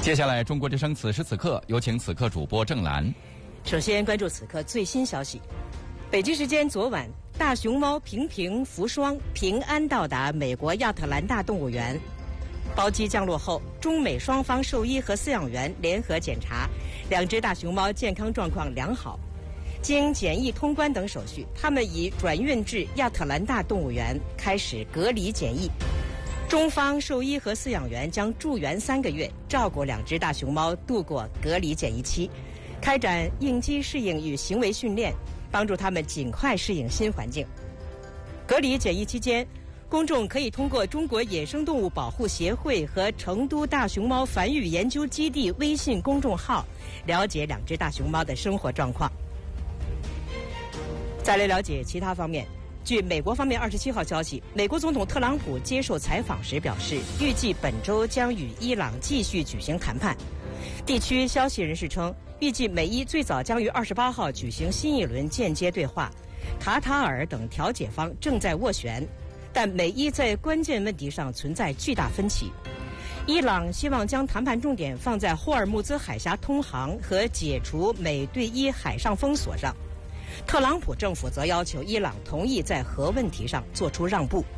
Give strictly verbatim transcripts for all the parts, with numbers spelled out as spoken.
接下来，中国之声此时此刻有请此刻主播郑兰。 首先关注此刻最新消息。北京时间昨晚，大熊猫平平福双平安到达美国亚特兰大动物园。包机降落后，中美双方兽医和饲养员联合检查，两只大熊猫健康状况良好。经检疫通关等手续，它们已转运至亚特兰大动物园开始隔离检疫。中方兽医和饲养员将驻园三个月，照顾两只大熊猫度过隔离检疫期，开展应激适应与行为训练，帮助它们尽快适应新环境。隔离检疫期间，公众可以通过中国野生动物保护协会和成都大熊猫繁育研究基地微信公众号了解两只大熊猫的生活状况。再来了解其他方面。据美国方面二十七号消息，美国总统特朗普接受采访时表示，预计本周将与伊朗继续举行谈判。地区消息人士称，预计美伊最早将于二十八号举行新一轮间接对话，卡塔尔等调解方正在斡旋，但美伊在关键问题上存在巨大分歧。伊朗希望将谈判重点放在霍尔木兹海峡通航和解除美对伊海上封锁上。特朗普政府则要求伊朗同意在核问题上做出让步。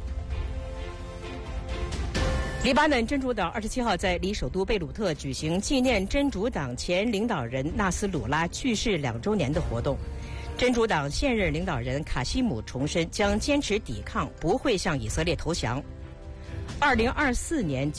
黎巴嫩真主党二十七号在离首都贝鲁特举行纪念真主党前领导人纳斯鲁拉去世两周年的活动。真主党现任领导人卡西姆重申将坚持抵抗，不会向以色列投降。二零二四年